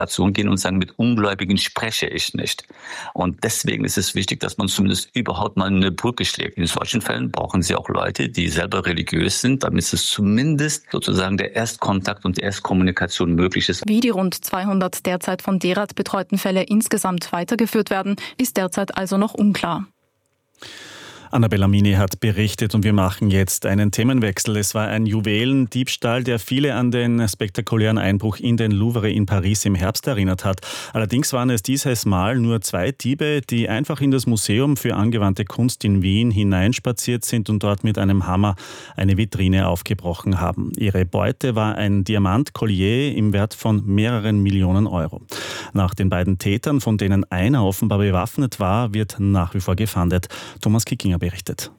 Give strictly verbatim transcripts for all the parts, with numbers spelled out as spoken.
gehen und sagen, mit Ungläubigen spreche ich nicht. Und deswegen ist es wichtig, dass man zumindest überhaupt mal eine Brücke schlägt. In solchen Fällen brauchen Sie auch Leute, die selber religiös sind, damit es zumindest sozusagen der Erstkontakt und die Erstkommunikation möglich ist. Wie die rund zweihundert derzeit von D-Rat betreuten Fälle insgesamt weitergeführt werden, ist derzeit also noch unklar. Anna Bellamini hat berichtet und wir machen jetzt einen Themenwechsel. Es war ein Juwelendiebstahl, der viele an den spektakulären Einbruch in den Louvre in Paris im Herbst erinnert hat. Allerdings waren es dieses Mal nur zwei Diebe, die einfach in das Museum für angewandte Kunst in Wien hineinspaziert sind und dort mit einem Hammer eine Vitrine aufgebrochen haben. Ihre Beute war ein Diamant-Collier im Wert von mehreren Millionen Euro. Nach den beiden Tätern, von denen einer offenbar bewaffnet war, wird nach wie vor gefahndet. Thomas Kickinger berichtet.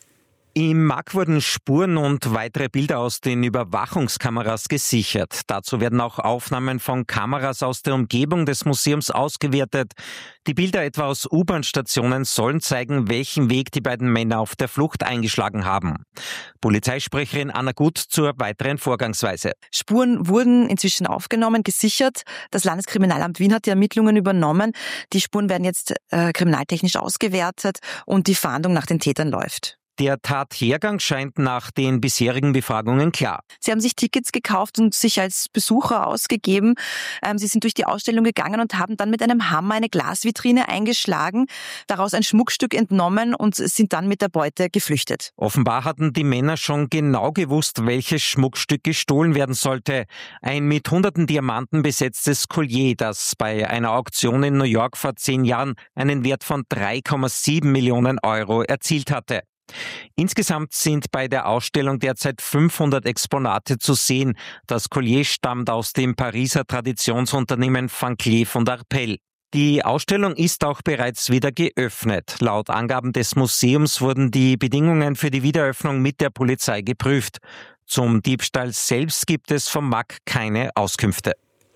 Im M A G wurden Spuren und weitere Bilder aus den Überwachungskameras gesichert. Dazu werden auch Aufnahmen von Kameras aus der Umgebung des Museums ausgewertet. Die Bilder etwa aus U-Bahn-Stationen sollen zeigen, welchen Weg die beiden Männer auf der Flucht eingeschlagen haben. Polizeisprecherin Anna Gut zur weiteren Vorgangsweise. Spuren wurden inzwischen aufgenommen, gesichert. Das Landeskriminalamt Wien hat die Ermittlungen übernommen. Die Spuren werden jetzt äh, kriminaltechnisch ausgewertet und die Fahndung nach den Tätern läuft. Der Tathergang scheint nach den bisherigen Befragungen klar. Sie haben sich Tickets gekauft und sich als Besucher ausgegeben. Ähm, Sie sind durch die Ausstellung gegangen und haben dann mit einem Hammer eine Glasvitrine eingeschlagen, daraus ein Schmuckstück entnommen und sind dann mit der Beute geflüchtet. Offenbar hatten die Männer schon genau gewusst, welches Schmuckstück gestohlen werden sollte. Ein mit hunderten Diamanten besetztes Collier, das bei einer Auktion in New York vor zehn Jahren einen Wert von drei Komma sieben Millionen Euro erzielt hatte. Insgesamt sind bei der Ausstellung derzeit fünfhundert Exponate zu sehen. Das Collier stammt aus dem Pariser Traditionsunternehmen Van Cleef und Arpels. Die Ausstellung ist auch bereits wieder geöffnet. Laut Angaben des Museums wurden die Bedingungen für die Wiedereröffnung mit der Polizei geprüft. Zum Diebstahl selbst gibt es vom M A G keine Auskünfte.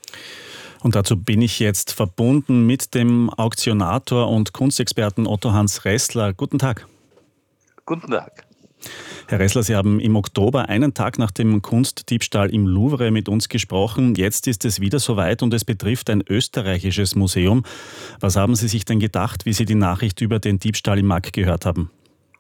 Und dazu bin ich jetzt verbunden mit dem Auktionator und Kunstexperten Otto Hans Ressler. Guten Tag. Guten Tag. Herr Ressler, Sie haben im Oktober, einen Tag nach dem Kunstdiebstahl im Louvre, mit uns gesprochen. Jetzt ist es wieder soweit und es betrifft ein österreichisches Museum. Was haben Sie sich denn gedacht, wie Sie die Nachricht über den Diebstahl im M A G gehört haben?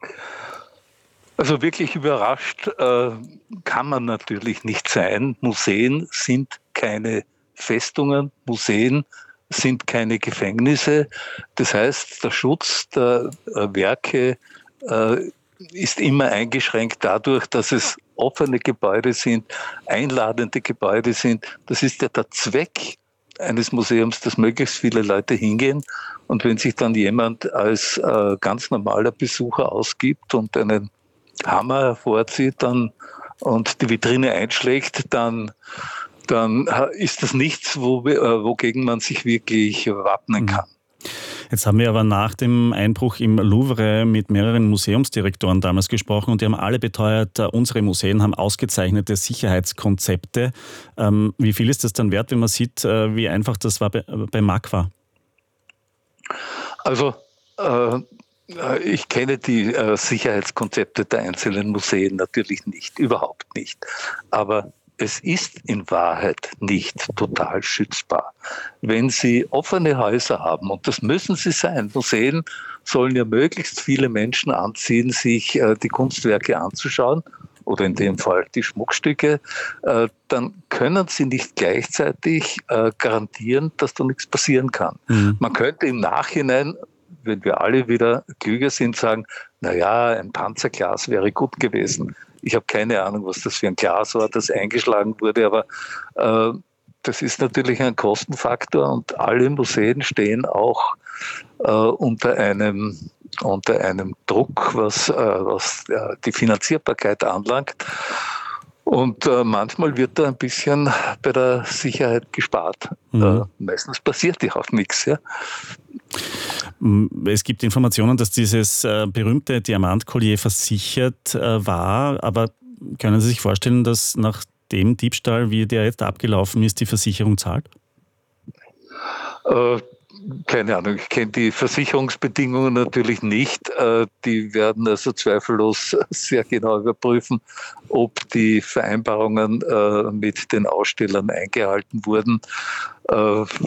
Also wirklich überrascht äh, kann man natürlich nicht sein. Museen sind keine Festungen, Museen sind keine Gefängnisse. Das heißt, der Schutz der äh, Werke äh, ist immer eingeschränkt dadurch, dass es offene Gebäude sind, einladende Gebäude sind. Das ist ja der Zweck eines Museums, dass möglichst viele Leute hingehen. Und wenn sich dann jemand als äh, ganz normaler Besucher ausgibt und einen Hammer hervorzieht dann, und die Vitrine einschlägt, dann, dann ist das nichts, wo, äh, wogegen man sich wirklich wappnen kann. Jetzt haben wir aber nach dem Einbruch im Louvre mit mehreren Museumsdirektoren damals gesprochen und die haben alle beteuert, unsere Museen haben ausgezeichnete Sicherheitskonzepte. Ähm, wie viel ist das dann wert, wenn man sieht, wie einfach das war bei, bei M A G war? Also äh, ich kenne die äh, Sicherheitskonzepte der einzelnen Museen natürlich nicht, überhaupt nicht. Aber es ist in Wahrheit nicht total schützbar. Wenn Sie offene Häuser haben, und das müssen sie sein, Museen sollen ja möglichst viele Menschen anziehen, sich äh, die Kunstwerke anzuschauen, oder in dem Fall die Schmuckstücke, äh, dann können sie nicht gleichzeitig äh, garantieren, dass da nichts passieren kann. Mhm. Man könnte im Nachhinein, wenn wir alle wieder klüger sind, sagen, naja, ein Panzerglas wäre gut gewesen. Ich habe keine Ahnung, was das für ein Glas war, das eingeschlagen wurde, aber äh, das ist natürlich ein Kostenfaktor und alle Museen stehen auch äh, unter einem unter einem Druck, was, äh, was äh, die Finanzierbarkeit anlangt. Und äh, manchmal wird da ein bisschen bei der Sicherheit gespart. Mhm. Äh, meistens passiert ja auch nichts. Ja. Es gibt Informationen, dass dieses äh, berühmte Diamantkollier versichert äh, war, aber können Sie sich vorstellen, dass nach dem Diebstahl, wie der jetzt abgelaufen ist, die Versicherung zahlt? Äh, Keine Ahnung, ich kenne die Versicherungsbedingungen natürlich nicht. Die werden also zweifellos sehr genau überprüfen, ob die Vereinbarungen mit den Ausstellern eingehalten wurden.